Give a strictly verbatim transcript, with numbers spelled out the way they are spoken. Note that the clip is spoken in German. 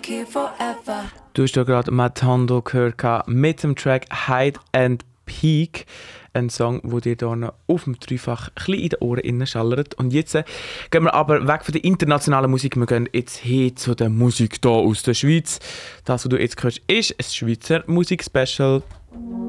Du hast ja gerade Matando gehört mit dem Track Hide and Peak. Ein Song, der dir hier noch auf dem Dreifach ein bisschen in den Ohren schallert. Und jetzt äh, gehen wir aber weg von der internationalen Musik. Wir gehen jetzt hin zu der Musik hier aus der Schweiz. Das, was du jetzt hörst, ist ein Schweizer Musikspecial.